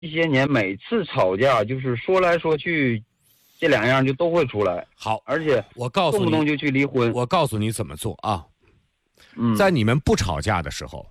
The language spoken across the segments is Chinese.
一些年，每次吵架就是说来说去，这两样就都会出来。 好， 而且我告诉你， 动不动就去离婚。 我告诉你怎么做啊。 嗯， 在你们不吵架的时候，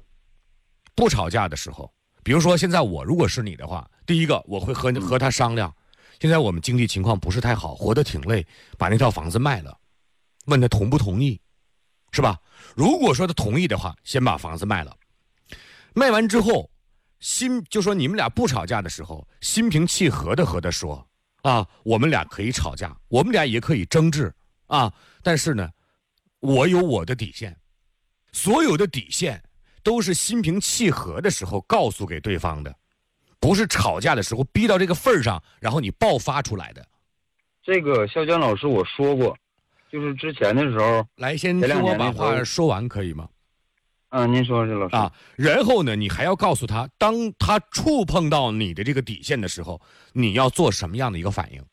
比如说现在我如果是你的话，第一个我会和他商量，现在我们经济情况不是太好，活得挺累，把那套房子卖了，问他同不同意，是吧？如果说他同意的话，先把房子卖了，卖完之后，就说你们俩不吵架的时候，心平气和的和他说啊，我们俩可以吵架，我们俩也可以争执啊，但是呢，我有我的底线，所有的底线都是心平气和的时候告诉给对方的，不是吵架的时候逼到这个份儿上，然后你爆发出来的。 这个肖江老师我说过，就是之前的时候， 来，先听我把话说完，可以吗？ 您说是老师啊。然后呢，你还要告诉他，当他触碰到你的这个底线的时候，你要做什么样的一个反应？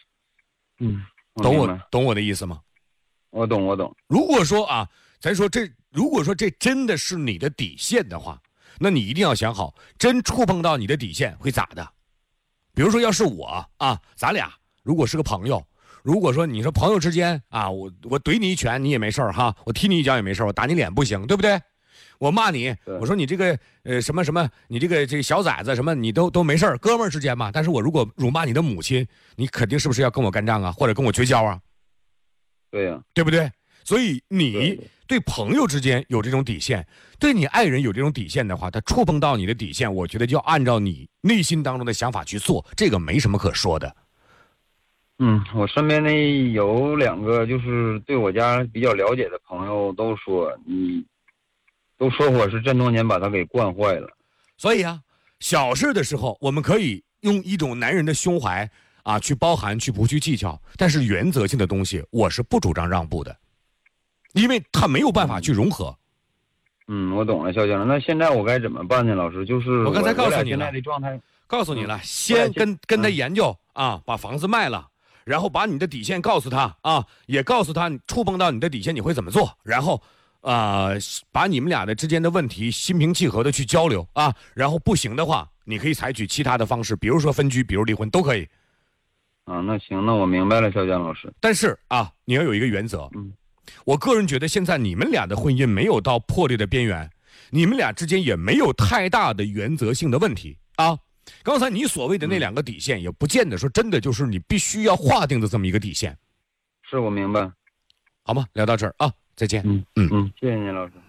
懂我的意思吗？ 我懂。 如果说啊，如果说这真的是你的底线的话，那你一定要想好，真触碰到你的底线会咋的？比如说，要是我啊，咱俩如果是个朋友，如果说你说朋友之间啊，我怼你一拳你也没事哈，我踢你一脚也没事，我打你脸不行，对不对？我骂你，我说你这个什么什么，你这个小崽子什么，你都没事，哥们儿之间嘛。但是我如果辱骂你的母亲，你肯定是不是要跟我干仗啊，或者跟我绝交啊？ 对呀， 对不对？所以你对朋友之间有这种底线，对你爱人有这种底线的话，他触碰到你的底线，我觉得就要按照你内心当中的想法去做，这个没什么可说的。 我身边的有2个就是对我家比较了解的朋友都说我是这么多年把他给惯坏了。 所以啊，小事的时候我们可以用一种男人的胸怀啊去包含，去不去计较，但是原则性的东西我是不主张让步的，因为他没有办法去融合。 我懂了，肖江。那现在我该怎么办呢？老师，就是我刚才告诉你了， 现在的状态告诉你了，先跟他研究啊，把房子卖了，然后把你的底线告诉他啊，也告诉他你触碰到你的底线你会怎么做，然后把你们俩的之间的问题心平气和的去交流啊，然后不行的话，你可以采取其他的方式，比如说分居，比如离婚都可以。 那行，那我明白了，肖江老师。 但是啊，你要有一个原则。我个人觉得现在你们俩的婚姻没有到破裂的边缘，你们俩之间也没有太大的原则性的问题啊。刚才你所谓的那2个底线，也不见得说真的就是你必须要划定的这么一个底线。 是我明白。 好吗？聊到这儿啊，再见。 谢谢您，老师。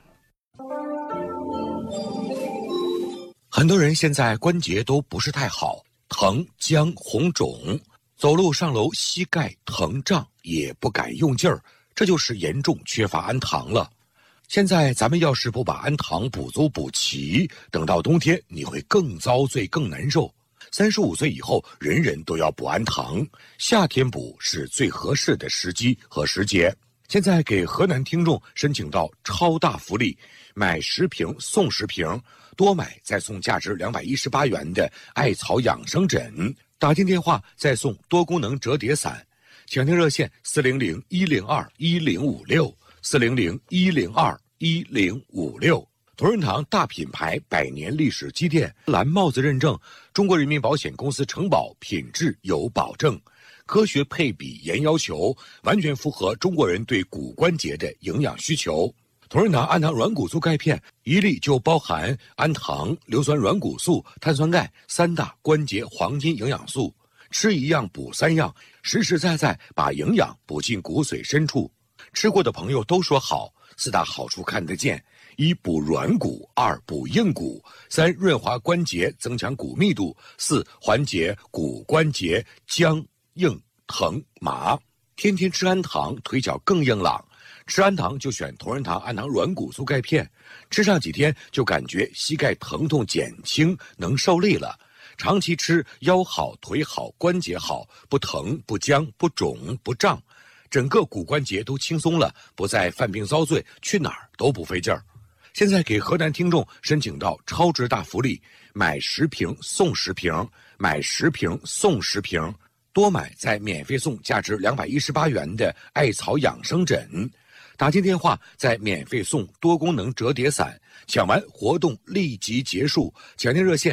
很多人现在关节都不是太好，疼、僵、红肿，走路上楼膝盖疼胀，也不敢用劲儿，这就是严重缺乏氨糖了。现在咱们要是不把氨糖补足补齐，等到冬天你会更遭罪更难受。35岁以后人人都要补氨糖，夏天补是最合适的时机和时节。现在给河南听众申请到超大福利，买10瓶送10瓶，多买再送价值218元的艾草养生枕，打进电话再送多功能折叠伞。抢听热线400-102-1056400-102-10556。同仁堂大品牌100年历史积淀，蓝帽子认证，中国人民保险公司承保，品质有保证，科学配比严要求，完全符合中国人对骨关节的营养需求。同仁堂氨糖软骨素钙片一粒就包含氨糖、硫酸软骨素、碳酸钙3大关节黄金营养素，吃一样补3样，实实在在把营养补进骨髓深处。吃过的朋友都说好，4大好处看得见：1补软骨，2补硬骨，3润滑关节增强骨密度，4缓解骨关节僵硬疼麻。天天吃氨糖，腿脚更硬朗。吃氨糖就选同仁堂氨糖软骨素钙片，吃上几天就感觉膝盖疼痛减轻，能受力了。长期吃，腰好腿好关节好，不疼不僵不肿不胀，整个骨关节都轻松了，不再犯病遭罪，去哪儿都不费劲儿。现在给河南听众申请到超值大福利，买10瓶送10瓶，买10瓶送10瓶，多买再免费送价值218元的艾草养生枕。 打进电话再免费送多功能折叠伞，抢完活动立即结束。抢订热线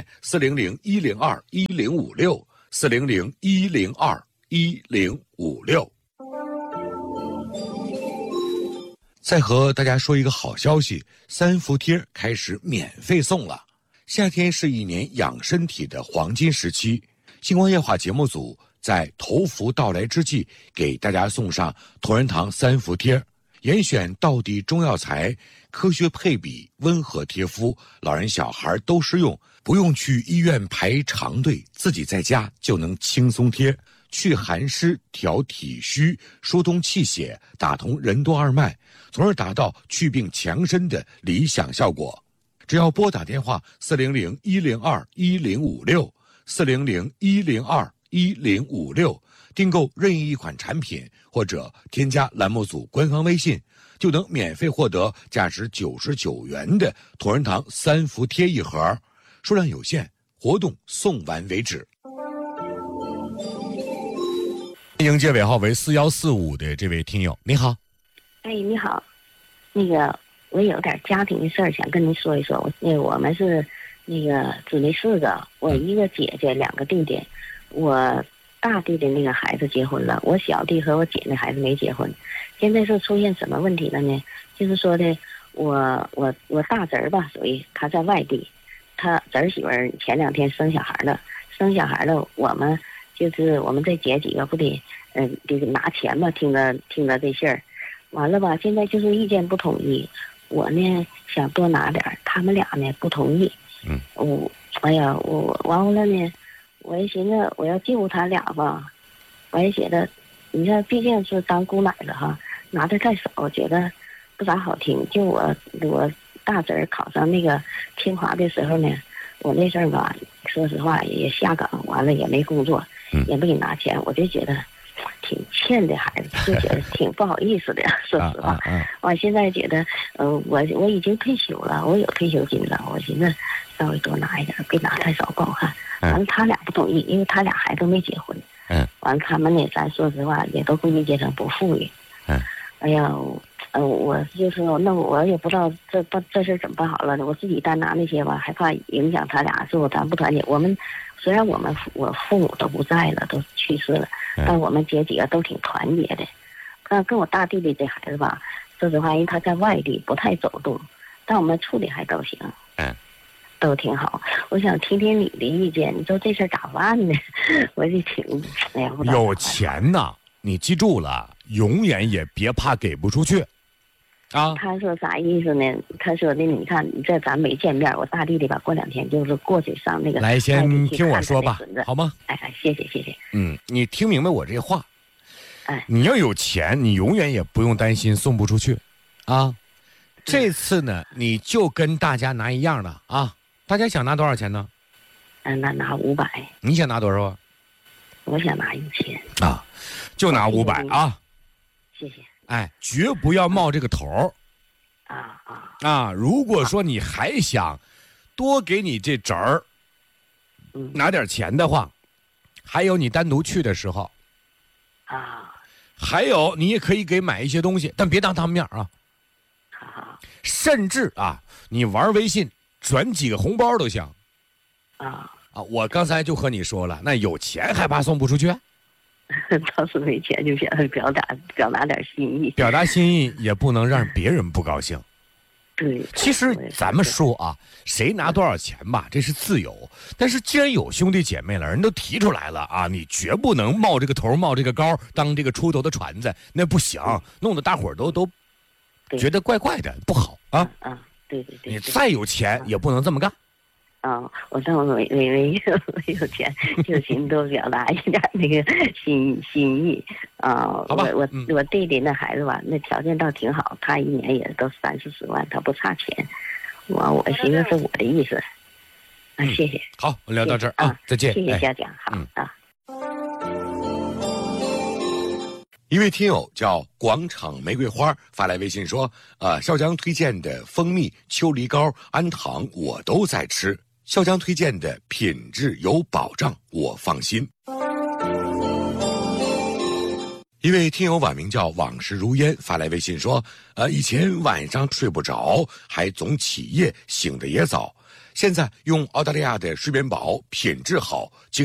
400-102-1056，400-102-1056。再和大家说一个好消息，三伏贴开始免费送了。夏天是一年养身体的黄金时期，星光夜话节目组在头伏到来之际，给大家送上同仁堂三伏贴，严选道地中药材，科学配比，温和贴肤，老人小孩都适用，不用去医院排长队，自己在家就能轻松贴，去寒湿，调体虚，疏通气血，打通任督二脉，从而达到祛病强身的理想效果。只要拨打电话400-102-1056，400-102-1056，订购任意一款产品，或者添加栏目组官方微信，就能免费获得价值99元的同仁堂三伏贴一盒，数量有限，活动送完为止。 迎接尾号为4145的这位听友，你好。 哎，你好，那个我有点家庭的事儿想跟您说一说。我们是那个姊妹4个，我一个姐姐2个弟弟，我大弟的那个孩子结婚了，我小弟和我姐那孩子没结婚。现在是出现什么问题了呢？就是说的我大侄儿吧，属于他在外地，他侄儿媳妇儿前2天生小孩了，我们这姐几个不得得拿钱吧，听着这信儿，完了吧，现在就是意见不统一。我呢想多拿点，他们俩呢不同意。我完了呢，我也寻思我要救他俩吧，我也觉得，你看毕竟是当姑奶了哈，拿的太少，我觉得不咋好听。就我大侄儿考上那个清华的时候呢，我那阵儿吧，说实话也下岗，完了也没工作，也不给拿钱，我就觉得挺欠的孩子，就觉得挺不好意思的。说实话，我现在觉得，我已经退休了，我有退休金了，我寻思稍微多拿一点，别拿太少不好看。完了他俩不同意，因为他俩还都没结婚。完了他们呢，咱说实话也都工薪阶层，不富裕。哎呀，我就说那我也不知道这事怎么办好了，我自己单拿那些吧，害怕影响他俩，说咱不团结。虽然我父母都不在了，都去世了，但我们姐几个都挺团结的。跟我大弟弟这孩子吧，说实话，因为他在外地不太走动，但我们处理还都行，都挺好。我想听听你的意见，你说这事咋办呢？我就挺有钱呐，你记住了，永远也别怕给不出去。 他说啥意思呢？他说的，你看这咱没见面，我大弟弟吧，过2天就是过去上那个。 来，先听我说吧，好吗？ 谢谢。 你听明白我这话？你要有钱，你永远也不用担心送不出去，这次呢，你就跟大家拿一样的啊。大家想拿多少钱呢？ 拿500。 你想拿多少啊？ 我想拿1000。 就拿500啊。 谢谢。 绝不要冒这个头如果说你还想多给你这侄儿拿点钱的话，还有你单独去的时候还有你也可以给买一些东西，但别当他们面甚至你玩微信转几个红包都行我刚才就和你说了，那有钱还怕送不出去？ 倒是没钱就想表达点心意， 表达心意也不能让别人不高兴。 对， 其实咱们说谁拿多少钱吧，这是自由。但是既然有兄弟姐妹了，人都提出来了你绝不能冒这个头冒这个高，当这个出头的船子，那不行，弄得大伙儿都觉得怪怪的，不好对， 你再有钱也不能这么干。 我当我没有钱，就寻多表达一点那个心意好吧。 我弟弟那孩子吧，那条件倒挺好，他1年也都30、40万，他不差钱。我寻思是我的意思谢谢。 好，我聊到这儿再见。 谢谢嘉奖。好一位听友叫广场玫瑰花发来微信说，笑江推荐的蜂蜜、秋梨膏、安糖我都在吃，笑江推荐的品质有保障，我放心。 一位听友网名叫往事如烟发来微信说，以前晚上睡不着，还总起夜，醒得也早，现在用澳大利亚的睡眠宝，品质好，